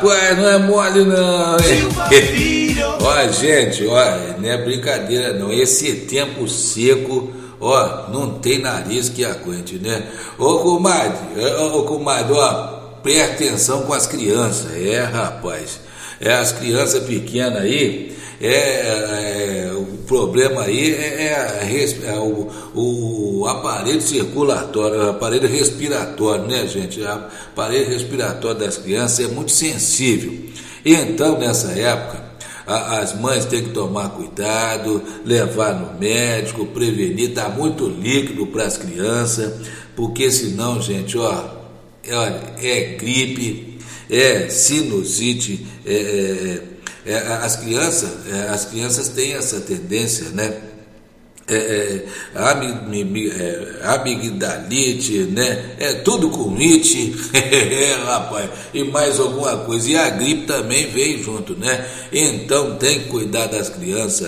rapaz, não é mole não, hein? Ó, gente, ó, não é brincadeira não, esse tempo seco, ó, não tem nariz que aguente, né? Ô, comadre, ó, presta atenção com as crianças, rapaz, as crianças pequenas aí, o problema aí o aparelho circulatório, o aparelho respiratório, né, gente? O aparelho respiratório das crianças é muito sensível. Então, nessa época, as mães têm que tomar cuidado, levar no médico, prevenir, dar muito líquido para as crianças, porque senão, gente, olha, é gripe, é sinusite, as crianças têm essa tendência, né? Amigdalite, né? Tudo com it, rapaz, e mais alguma coisa. E a gripe também vem junto, né? Então tem que cuidar das crianças.